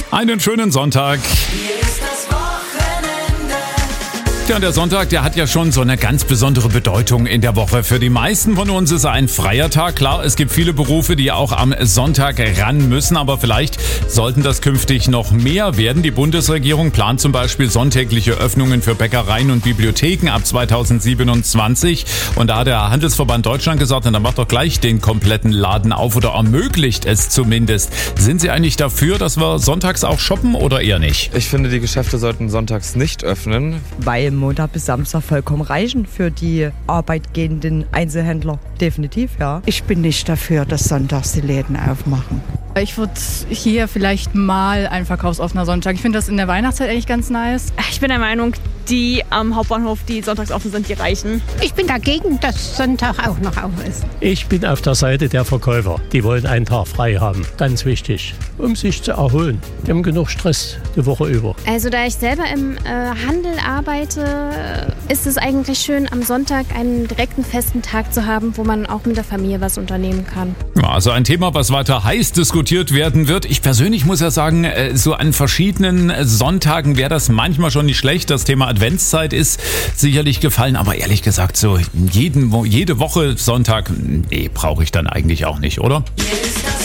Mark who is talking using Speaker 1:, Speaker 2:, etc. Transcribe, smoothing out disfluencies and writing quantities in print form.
Speaker 1: Einen schönen Sonntag.
Speaker 2: Hier ist das Wochenende.
Speaker 1: Ja, und der Sonntag, der hat ja schon so eine ganz besondere Bedeutung in der Woche. Für die meisten von uns ist er ein freier Tag. Klar, es gibt viele Berufe, die auch am Sonntag ran müssen, aber vielleicht sollten das künftig noch mehr werden. Die Bundesregierung plant zum Beispiel sonntägliche Öffnungen für Bäckereien und Bibliotheken ab 2027. Und da hat der Handelsverband Deutschland gesagt, dann macht doch gleich den kompletten Laden auf oder ermöglicht es zumindest. Sind Sie eigentlich dafür, dass wir sonntags auch shoppen oder eher nicht?
Speaker 3: Ich finde, die Geschäfte sollten sonntags nicht öffnen.
Speaker 4: Weil Montag bis Samstag vollkommen reichen für die arbeitgehenden Einzelhändler. Definitiv, ja.
Speaker 5: Ich bin nicht dafür, dass sonntags die Läden aufmachen.
Speaker 6: Ich würde hier vielleicht mal einen verkaufsoffener Sonntag. Ich finde das in der Weihnachtszeit eigentlich ganz nice.
Speaker 7: Ich bin der Meinung, die am Hauptbahnhof, die sonntags offen sind, die reichen.
Speaker 8: Ich bin dagegen, dass Sonntag auch noch auf ist.
Speaker 9: Ich bin auf der Seite der Verkäufer. Die wollen einen Tag frei haben. Ganz wichtig, um sich zu erholen. Die haben genug Stress die Woche über.
Speaker 10: Also da ich selber im Handel arbeite, ist es eigentlich schön, am Sonntag einen direkten festen Tag zu haben, wo man auch mit der Familie was unternehmen kann.
Speaker 1: Ja, also ein Thema, was weiter heiß diskutiert werden wird. Ich persönlich muss ja sagen, so an verschiedenen Sonntagen wäre das manchmal schon nicht schlecht. Das Thema Adventszeit ist sicherlich gefallen, aber ehrlich gesagt, so jede Woche Sonntag, nee, brauche ich dann eigentlich auch nicht, oder?
Speaker 2: Hier ist das